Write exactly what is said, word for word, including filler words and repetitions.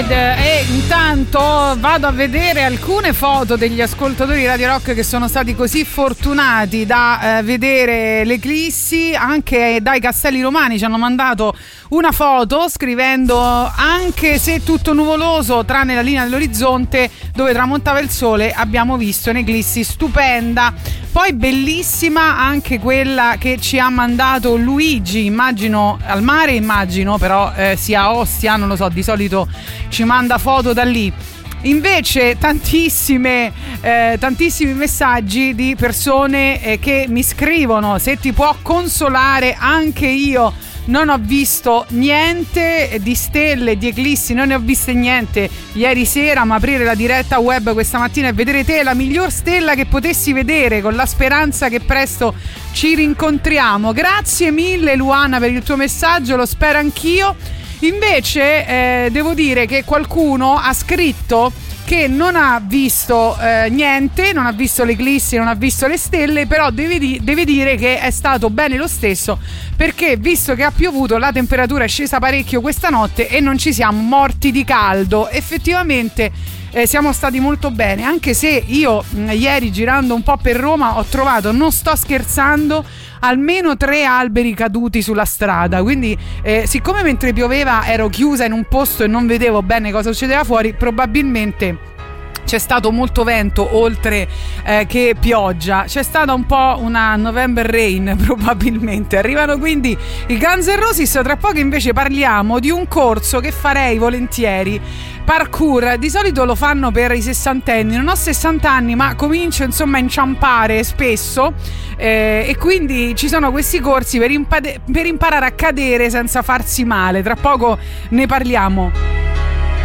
Floyd. E intanto vado a vedere alcune foto degli ascoltatori di Radio Rock che sono stati così fortunati da eh, vedere l'eclissi. Anche dai Castelli Romani ci hanno mandato una foto scrivendo: anche se tutto nuvoloso tranne la linea dell'orizzonte dove tramontava il sole, abbiamo visto un'eclissi stupenda. Poi bellissima anche quella che ci ha mandato Luigi, immagino al mare, immagino però eh, sia a Ostia, non lo so, di solito ci manda foto da lì. Invece tantissime eh, tantissimi messaggi di persone eh, che mi scrivono: se ti può consolare, anche io non ho visto niente di stelle, di eclissi, non ne ho viste niente ieri sera, ma aprire la diretta web questa mattina e vedere te la miglior stella che potessi vedere, con la speranza che presto ci rincontriamo. Grazie mille Luana per il tuo messaggio, lo spero anch'io. Invece eh, devo dire che qualcuno ha scritto che non ha visto eh, niente, non ha visto l'eclissi, non ha visto le stelle, però deve, di- deve dire che è stato bene lo stesso, perché visto che ha piovuto la temperatura è scesa parecchio questa notte e non ci siamo morti di caldo. Effettivamente eh, siamo stati molto bene, anche se io mh, ieri girando un po' per Roma ho trovato, non sto scherzando, almeno tre alberi caduti sulla strada, quindi eh, siccome mentre pioveva ero chiusa in un posto e non vedevo bene cosa succedeva fuori, probabilmente c'è stato molto vento oltre eh, che pioggia, c'è stata un po' una November rain probabilmente. Arrivano quindi i Guns N' Roses, tra poco invece parliamo di un corso che farei volentieri, parkour. Di solito lo fanno per i sessantenni, non ho sessanta anni ma comincio insomma a inciampare spesso eh, e quindi ci sono questi corsi per, impade- per imparare a cadere senza farsi male. Tra poco ne parliamo.